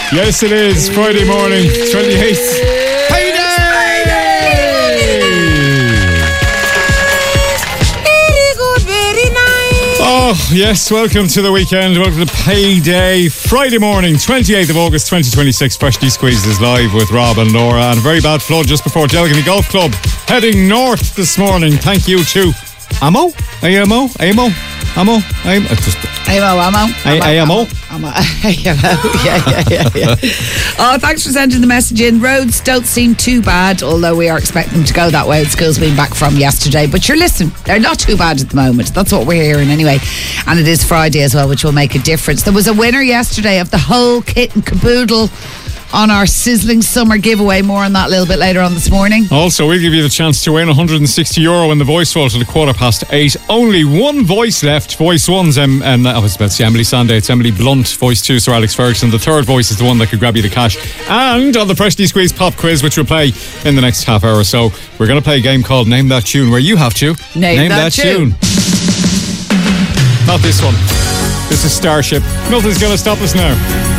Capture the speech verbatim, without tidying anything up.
Yes, it is. Friday morning, twenty-eighth. Payday! Very good, very nice. Oh, yes, welcome to the weekend. Welcome to Payday. Friday morning, twenty-eighth of August, twenty twenty-six. Freshly Squeezed is live with Rob and Laura. And a very bad flood just before Delgany Golf Club. Heading north this morning. Thank you to Amo? A M O? A M O? Amo? A M O? Just Amo, Amo. A M O? Amo. Yeah, yeah, yeah, yeah. Oh, thanks for sending the message in. Roads don't seem too bad, although we are expecting them to go that way. School's been back from yesterday. But you're listening, they're not too bad at the moment. That's what we're hearing anyway. And it is Friday as well, which will make a difference. There was a winner yesterday of the whole kit and caboodle on our sizzling summer giveaway. More on that a little bit later on this morning. Also, we'll give you the chance to win one hundred sixty euro in the voice vault at a quarter past eight. Only one voice left. Voice one's um, and I was about to say Emily Sunday. It's Emily Blunt. Voice two, Sir Alex Ferguson. The third voice is the one that could grab you the cash. And on the Freshly Squeezed pop quiz, which we'll play in the next half hour or so, we're going to play a game called Name That Tune, where you have to name, name that, that tune. tune. Not this one. This is Starship. Nothing's going to stop us now.